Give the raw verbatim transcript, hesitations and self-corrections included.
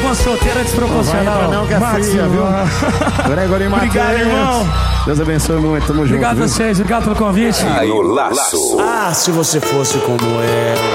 uma solteira desproporcional. Não, não que é fria, viu? Gregory Matheus. Obrigado, irmão. Deus abençoe muito, tamo junto. Obrigado a vocês, obrigado pelo convite. Aí no laço. Ah, se você fosse como eu.